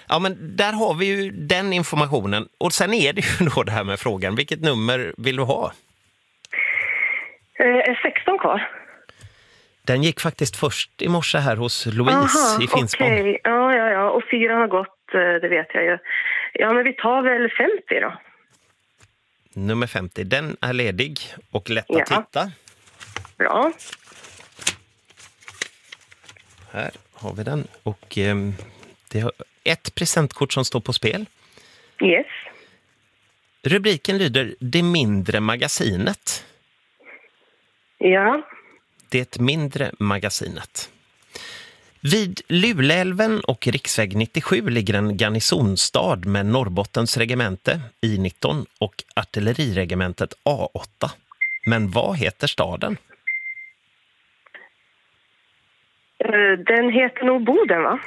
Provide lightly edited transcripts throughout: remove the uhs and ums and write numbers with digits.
Ja, men där har vi ju den informationen. Och sen är det ju då det här med frågan. Vilket nummer vill du ha? 16 kvar. Den gick faktiskt först i morse här hos Louise i Finspång. Okej. Ja. Och 4 har gått, det vet jag ju. Ja, men vi tar väl 50 då. Nummer 50, den är ledig och lätt att hitta. Bra. Här har vi den. Och det har ett presentkort som står på spel. Yes. Rubriken lyder Det mindre magasinet. Ja. Det mindre magasinet. Vid Luleälven och riksväg 97 ligger en garnisonstad med Norrbottens regemente I-19 och artilleriregementet A8. Men vad heter staden? Den heter nog Boden, va?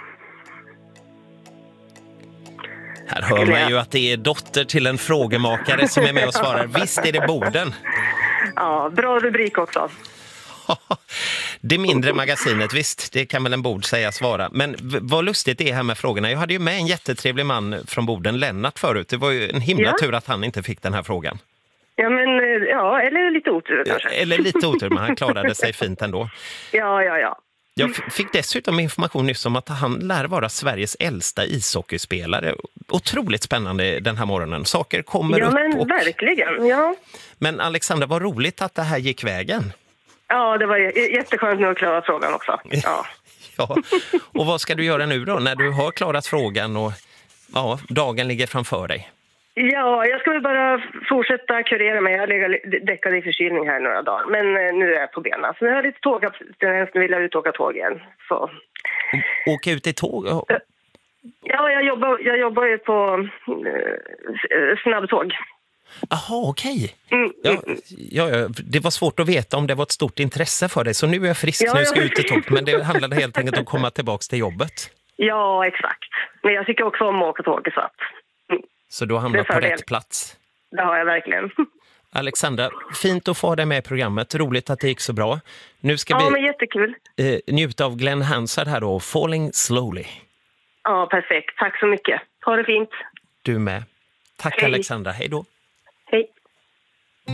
Här hör man ju att det är dotter till en frågemakare som är med och svarar. Visst är det Boden. Ja, bra rubrik också. Det mindre magasinet, visst, det kan väl en bord säga svara. Men vad lustigt det är här med frågorna. Jag hade ju med en jättetrevlig man från Boden, Lennart, förut. Det var ju en himla tur att han inte fick den här frågan. Ja, men eller lite otur kanske. Eller lite otur, men han klarade sig fint ändå. Ja. Jag fick dessutom information nyss om att han lär vara Sveriges äldsta ishockeyspelare. Otroligt spännande den här morgonen. Saker kommer upp. Men verkligen, ja. Men Alexandra, vad roligt att det här gick vägen. Ja, det var jätteskönt nu att klara frågan också. Ja. Ja. Och vad ska du göra nu då när du har klarat frågan och dagen ligger framför dig? Ja, jag ska väl bara fortsätta kurera mig. Jag har legat däckad i förkylning här några dagar. Men nu är jag på benen. Så nu har jag lite tågabstinens. Nu vill jag ut och åka tåg igen. Så. Åka ut i tåg? Ja, jag jobbar ju på snabbtåg. Jaha, okej. Ja, det var svårt att veta om det var ett stort intresse för dig. Så nu är jag frisk, nu ska jag ut i tåg. Men det handlade helt enkelt om att komma tillbaka till jobbet. Ja, exakt. Men jag tycker också om att åka tåg, så att... Så du har hamnat på rätt plats. Det har jag verkligen. Alexandra, fint att få dig med i programmet. Roligt att det gick så bra. Nu ska vi men jättekul. Njuta av Glenn Hansard här då. Falling Slowly. Ja, perfekt. Tack så mycket. Ha det fint. Du med. Tack. Hej. Alexandra. Hej då. Hej.